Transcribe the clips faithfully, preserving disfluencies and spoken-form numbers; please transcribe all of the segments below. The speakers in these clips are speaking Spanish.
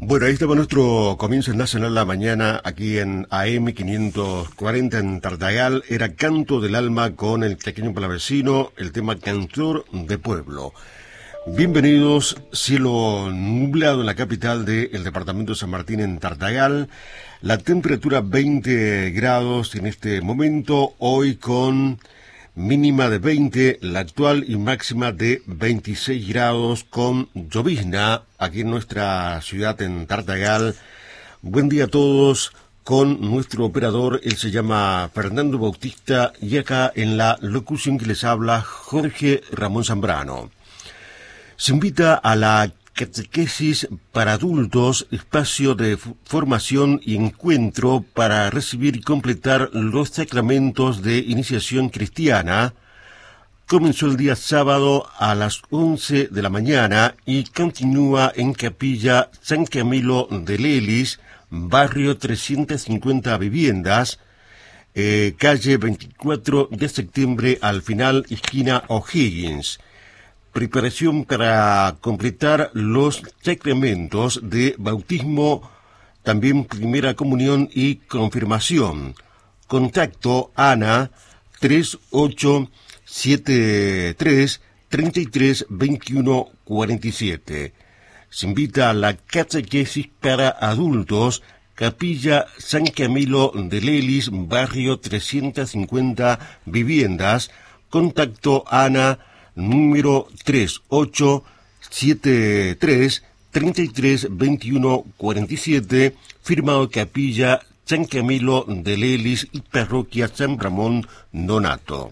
Bueno, ahí estaba nuestro comienzo en Nacional la Mañana, aquí en A M quinientos cuarenta en Tartagal. Era Canto del Alma con el pequeño palavecino, el tema Cantor de Pueblo. Bienvenidos, cielo nublado en la capital del departamento de San Martín en Tartagal. La temperatura veinte grados en este momento, hoy con mínima de veinte, la actual y máxima de veintiséis grados con llovizna aquí en nuestra ciudad en Tartagal. Buen día a todos con nuestro operador, él se llama Fernando Bautista y acá en la locución que les habla Jorge Ramón Zambrano. Se invita a la catequesis para adultos, espacio de formación y encuentro para recibir y completar los sacramentos de iniciación cristiana. Comenzó el día sábado a las once de la mañana y continúa en Capilla San Camilo de Lelis, barrio trescientas cincuenta viviendas, eh, calle veinticuatro de septiembre al final, esquina O'Higgins. Preparación para completar los sacramentos de bautismo, también primera comunión y confirmación. Contacto Ana tres ocho siete tres, tres tres dos uno cuatro siete. Se invita a la catequesis para adultos, Capilla San Camilo de Lelis, barrio trescientas cincuenta viviendas. Contacto Ana número tres ocho siete tres, tres tres dos uno cuatro siete, firmado Capilla San Camilo de Lelis y Parroquia San Ramón Nonato.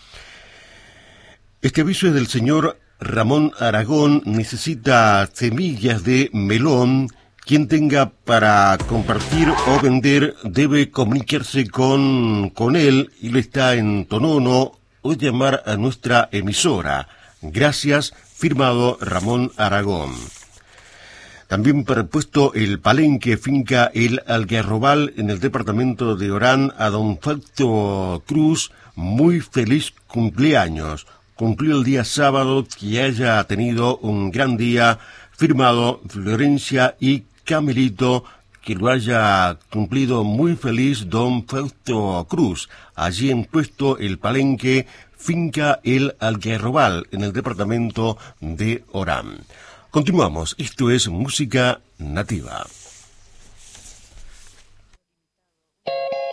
Este aviso es del señor Ramón Aragón. Necesita semillas de melón. Quien tenga para compartir o vender debe comunicarse con, con él, y lo está en Tonono, o llamar a nuestra emisora. Gracias, firmado Ramón Aragón. También propuesto el Palenque, finca El Algarrobal, en el departamento de Orán, a don Fausto Cruz. Muy feliz cumpleaños. Cumplió el día sábado, que haya tenido un gran día. Firmado Florencia y Camelito, que lo haya cumplido muy feliz don Fausto Cruz, allí en puesto El Palenque, finca El Algarrobal, en el departamento de Orán. Continuamos, esto es Música Nativa.